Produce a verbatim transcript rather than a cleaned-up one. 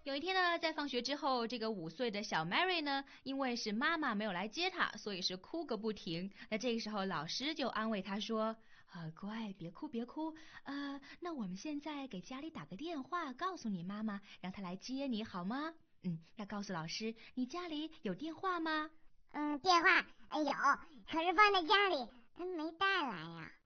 有一天呢，在放学之后，这个五岁的小 Mary 呢，因为是妈妈没有来接她，所以是哭个不停。那这个时候，老师就安慰她说：啊，乖，别哭别哭，呃，那我们现在给家里打个电话，告诉你妈妈，让她来接你好吗？嗯，要告诉老师，你家里有电话吗？ 嗯，电话有，可是放在家里，没带来呀。